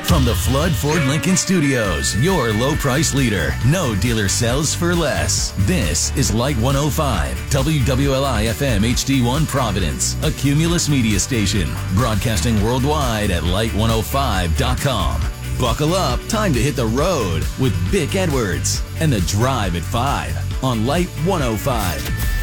From the Flood Ford Lincoln Studios, your low price leader. No dealer sells for less. This is Light 105, WWLI FM HD1 Providence, a Cumulus media station, broadcasting worldwide at light105.com. Buckle up, time to hit the road with Bick Edwards and The Drive at 5 on Light 105.